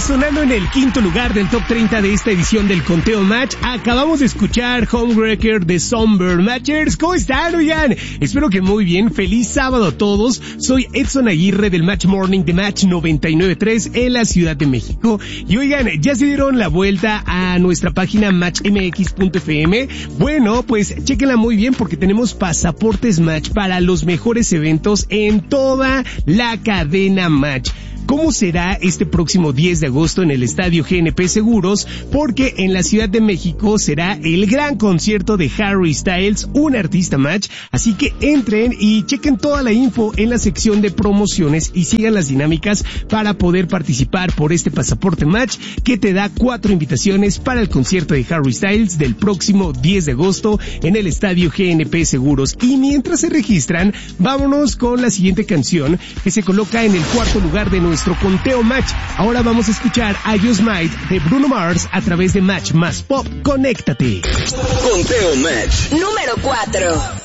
Sonando en el quinto lugar del top 30 de esta edición del Conteo Match, acabamos de escuchar Homewrecker de Somber Matchers. ¿Cómo están, oigan? Espero que muy bien. Feliz sábado a todos. Soy Edson Aguirre del Match Morning de Match 99.3 en la Ciudad de México. Y oigan, ya se dieron la vuelta a nuestra página matchmx.fm. Bueno, pues chéquenla muy bien porque tenemos pasaportes Match para los mejores eventos en toda la cadena Match. ¿Cómo será este próximo 10 de agosto en el Estadio GNP Seguros? Porque en la Ciudad de México será el gran concierto de Harry Styles, un artista Match. Así que entren y chequen toda la info en la sección de promociones y sigan las dinámicas para poder participar por este pasaporte Match que te da 4 invitaciones para el concierto de Harry Styles del próximo 10 de agosto en el Estadio GNP Seguros. Y mientras se registran, vámonos con la siguiente canción que se coloca en el cuarto lugar de nuestro Conteo Match. Ahora vamos a escuchar I Just Might de Bruno Mars a través de Match Más Pop. Conéctate. Conteo Match número 4.